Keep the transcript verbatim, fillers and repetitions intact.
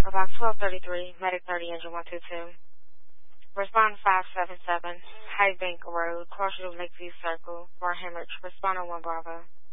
Echo Box twelve thirty-three, Medic thirty, Engine one two two. Respond five seven seven, High Bank Road, Crossroads Lakeview Circle, for hemorrhage. Respond on one Bravo.